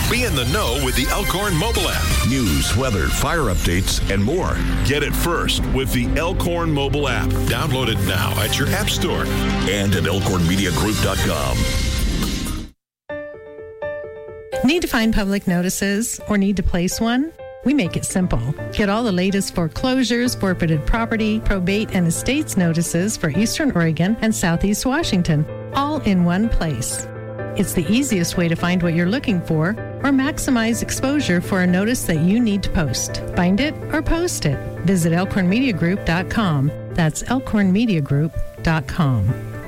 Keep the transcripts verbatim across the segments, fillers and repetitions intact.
Be in the know with the Elkhorn mobile app. News, weather, fire updates, and more. Get it first with the Elkhorn mobile app. Download it now at your app store and at elkhorn media group dot com. Need to find public notices or need to place one? We make it simple. Get all the latest foreclosures, forfeited property, probate, and estates notices for Eastern Oregon and Southeast Washington, all in one place. It's the easiest way to find what you're looking for or maximize exposure for a notice that you need to post. Find it or post it. Visit elkhorn media group dot com. That's elkhorn media group dot com.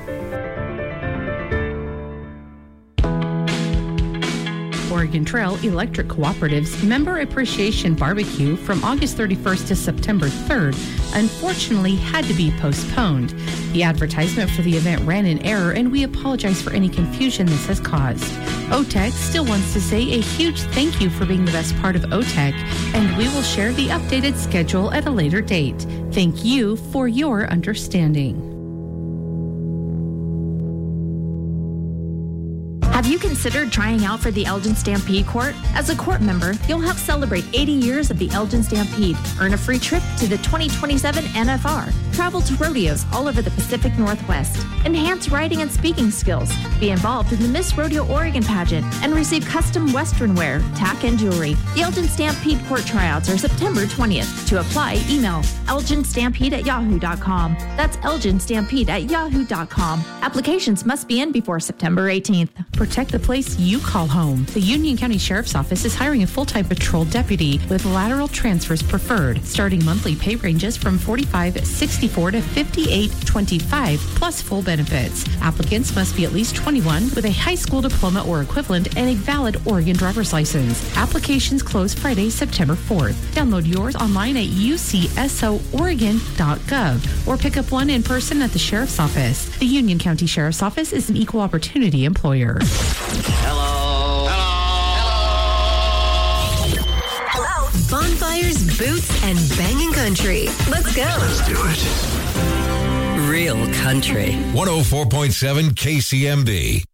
Oregon Trail Electric Cooperative's Member Appreciation Barbecue from August thirty-first to September third unfortunately had to be postponed. The advertisement for the event ran in error, and we apologize for any confusion this has caused. O T E C still wants to say a huge thank you for being the best part of O T E C, and we will share the updated schedule at a later date. Thank you for your understanding. Have you considered trying out for the Elgin Stampede Court? As a court member, you'll help celebrate eighty years of the Elgin Stampede, earn a free trip to the twenty twenty-seven N F R, travel to rodeos all over the Pacific Northwest, enhance writing and speaking skills, be involved in the Miss Rodeo Oregon pageant, and receive custom Western wear, tack, and jewelry. The Elgin Stampede Court tryouts are September twentieth. To apply, email elgin stampede at yahoo dot com. That's elgin stampede at yahoo dot com. Applications must be in before September eighteenth. Protect the place you call home. The Union County Sheriff's Office is hiring a full-time patrol deputy with lateral transfers preferred. Starting monthly pay ranges from forty-five dollars and sixty-four cents to fifty-eight dollars and twenty-five cents plus full benefits. Applicants must be at least twenty-one with a high school diploma or equivalent and a valid Oregon driver's license. Applications close Friday, September fourth. Download yours online at u c s o oregon dot gov or pick up one in person at the Sheriff's Office. The Union County Sheriff's Office is an equal opportunity employer. Hello. Hello. Hello. Bonfires, boots, and banging country. Let's go. Let's do it. Real country. one oh four point seven K C M B.